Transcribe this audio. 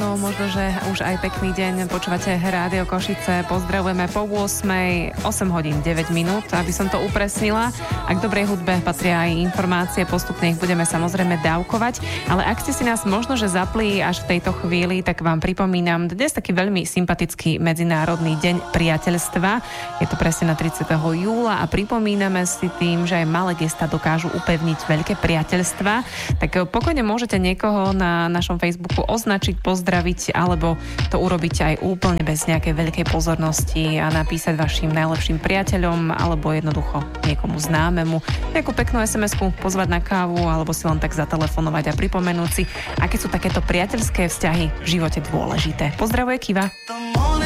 možno, že už aj pekný deň. Počúvate Rádio Košice, pozdravujeme po 8 hodín 9 minút, aby som to upresnila. A k dobrej hudbe patria aj informácie, postupne ich budeme samozrejme dávkovať, ale ak ste si nás možno, že zapli až v tejto chvíli, tak vám pripomínam dnes taký veľmi sympatický Medzinárodný deň priateľstva. Je to presne na 30. júla a pripomíname si tým, že aj malé gestá dokážu upevniť veľké priateľstva. Tak pokojne môžete niekoho na našom Facebooku označiť, pozdraviť, alebo to urobiť aj úplne bez nejakej veľkej pozornosti a napísať vašim najlepším priateľom alebo jednoducho niekomu známemu nejakú peknú SMS-ku, pozvať na kávu alebo si len tak zatelefonovať a pripomenúť si, aké sú takéto priateľské vzťahy v živote dôležité. Pozdravuje Kiva.